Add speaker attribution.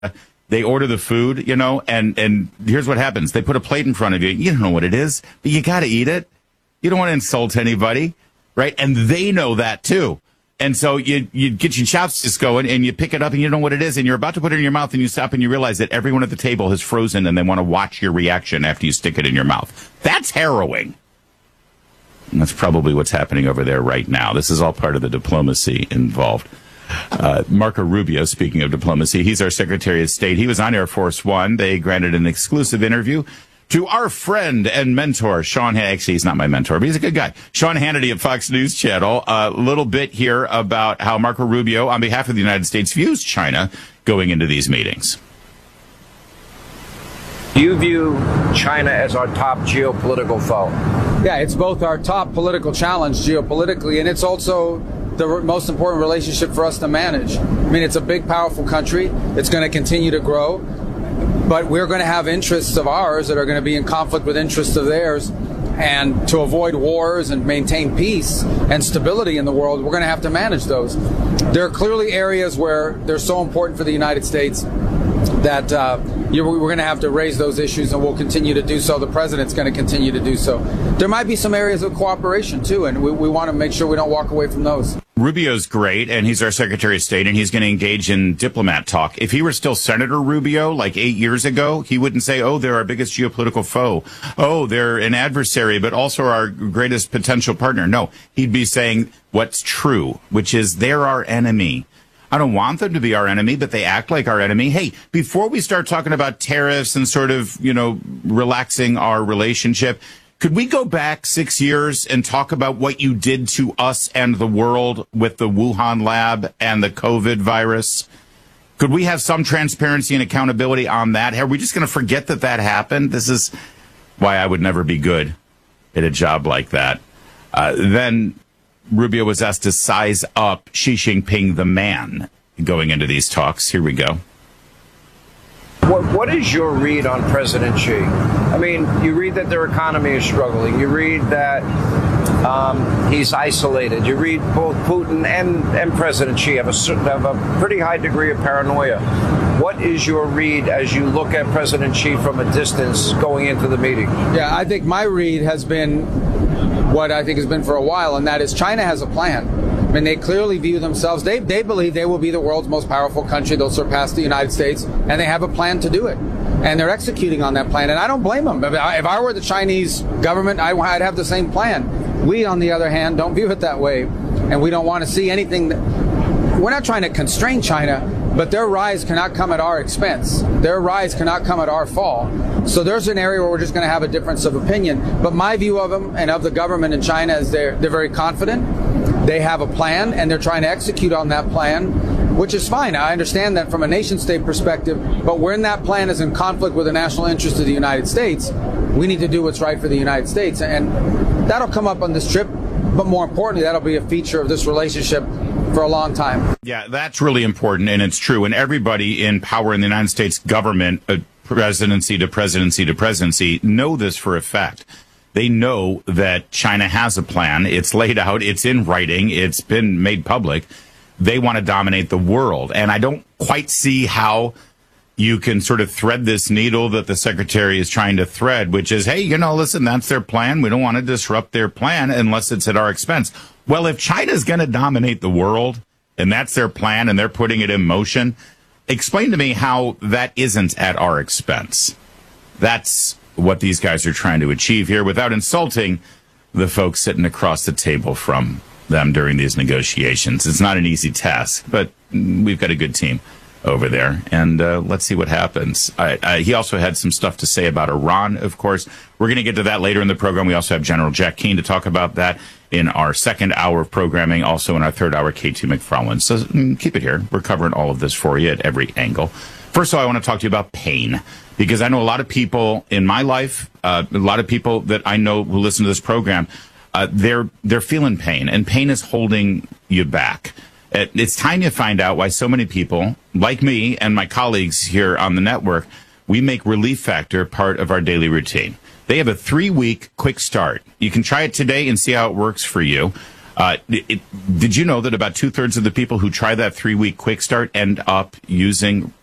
Speaker 1: they order the food, and here's what happens. They put a plate in front of you. You don't know what it is, but you got to eat it. You don't want to insult anybody, right? And they know that too. And so you get your chopsticks going and you pick it up and you don't know what it is and you're about to put it in your mouth and you stop and you realize that everyone at the table has frozen and they want to watch your reaction after you stick it in your mouth. That's harrowing. And that's probably what's happening over there right now. This is all part of the diplomacy involved. Marco Rubio, speaking of diplomacy, he's our Secretary of State. He was on Air Force One. They granted an exclusive interview to our friend and mentor, Sean Hannity. Actually, he's not my mentor, but he's a good guy. Sean Hannity of Fox News Channel. A little bit here about how Marco Rubio, on behalf of the United States, views China going into these meetings.
Speaker 2: Do you view China as our top geopolitical foe?
Speaker 3: Yeah, it's both our top political challenge geopolitically, and it's also the most important relationship for us to manage. I mean, it's a big, powerful country. It's going to continue to grow. But we're going to have interests of ours that are going to be in conflict with interests of theirs. And to avoid wars and maintain peace and stability in the world, we're going to have to manage those. There are clearly areas where they're so important for the United States that we're going to have to raise those issues, and we'll continue to do so. The president's going to continue to do so. There might be some areas of cooperation, too, and we want to make sure we don't walk away from those.
Speaker 1: Rubio's great, and he's our Secretary of State, and he's going to engage in diplomat talk. If he were still Senator Rubio, like 8 years ago, he wouldn't say, oh, they're our biggest geopolitical foe. Oh, they're an adversary, but also our greatest potential partner. No, he'd be saying what's true, which is they're our enemy. I don't want them to be our enemy, but they act like our enemy. Hey, before we start talking about tariffs and sort of, relaxing our relationship, could we go back 6 years and talk about what you did to us and the world with the Wuhan lab and the COVID virus? Could we have some transparency and accountability on that? Are we just going to forget that happened? This is why I would never be good at a job like that. Then Rubio was asked to size up Xi Jinping, the man, going into these talks. Here we go.
Speaker 2: What is your read on President Xi? I mean, you read that their economy is struggling. You read that he's isolated. You read both Putin and President Xi have a pretty high degree of paranoia. What is your read as you look at President Xi from a distance going into the meeting?
Speaker 3: Yeah, I think my read has been what I think has been for a while, and that is China has a plan. I mean, they clearly view themselves, they believe they will be the world's most powerful country. They'll surpass the United States, and they have a plan to do it. And they're executing on that plan, and I don't blame them. If I were the Chinese government, I'd have the same plan. We, on the other hand, don't view it that way, and we don't want to see anything we're not trying to constrain China, but their rise cannot come at our expense. Their rise cannot come at our fall. So there's an area where we're just going to have a difference of opinion. But my view of them and of the government in China is they're very confident. They have a plan, and they're trying to execute on that plan, which is fine. I understand that from a nation-state perspective, but when that plan is in conflict with the national interest of the United States, we need to do what's right for the United States. And that'll come up on this trip, but more importantly, that'll be a feature of this relationship for a long time.
Speaker 1: Yeah, that's really important, and it's true. And everybody in power in the United States government, presidency to presidency to presidency, know this for a fact. They know that China has a plan. It's laid out. It's in writing. It's been made public. They want to dominate the world. And I don't quite see how you can sort of thread this needle that the secretary is trying to thread, which is, hey, listen, that's their plan. We don't want to disrupt their plan unless it's at our expense. Well, if China's going to dominate the world and that's their plan and they're putting it in motion, explain to me how that isn't at our expense. That's what these guys are trying to achieve here without insulting the folks sitting across the table from them during these negotiations. It's not an easy task, but we've got a good team over there, and let's see what happens. He also had some stuff to say about Iran, of course. We're going to get to that later in the program. We also have General Jack Keane to talk about that in our second hour of programming, also in our third hour, K2 McFarland. So keep it here. We're covering all of this for you at every angle. First of all, I want to talk to you about pain, because I know a lot of people in my life, a lot of people that I know who listen to this program, they're feeling pain, and pain is holding you back. It's time you find out why so many people, like me and my colleagues here on the network, we make Relief Factor part of our daily routine. They have a 3-week quick start. You can try it today and see how it works for you. Did you know that about 2/3 of the people who try that 3-week quick start end up using